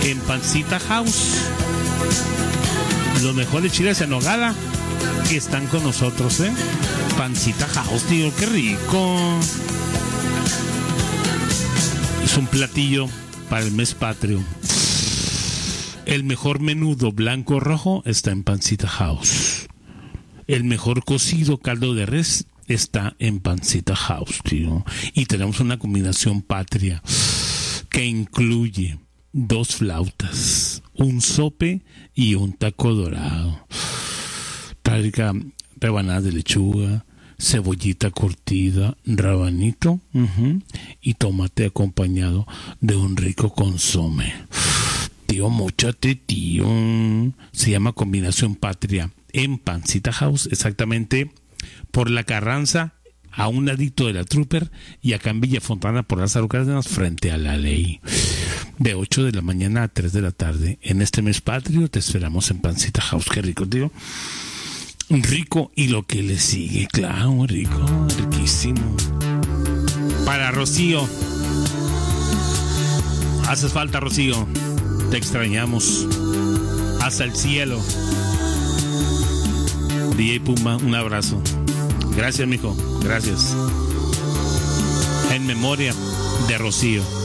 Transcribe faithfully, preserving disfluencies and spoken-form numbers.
en Pancita House. Los mejores chiles en nogada que están con nosotros, ¿eh? Pancita House, tío, qué rico. Es un platillo para el mes patrio. El mejor menudo blanco o rojo está en Pancita House. El mejor cocido caldo de res está en Pancita House, tío. Y tenemos una combinación patria que incluye dos flautas, un sope y un taco dorado. Traiga rebanadas de lechuga, cebollita curtida, rabanito uh-huh, y tomate acompañado de un rico consomé. Tío, móchate, tío. Se llama Combinación Patria en Pancita House, exactamente por la Carranza, a un ladito de la Trooper, y acá en Villa Fontana por Lázaro Cárdenas, frente a la Ley. De ocho de la mañana a tres de la tarde. En este mes patrio te esperamos en Pancita House. Qué rico, tío. Rico y lo que le sigue, claro, rico, riquísimo. Para Rocío. Haces falta, Rocío. Te extrañamos. Hasta el cielo. D J Puma, un abrazo. Gracias, mijo. Gracias. En memoria de Rocío.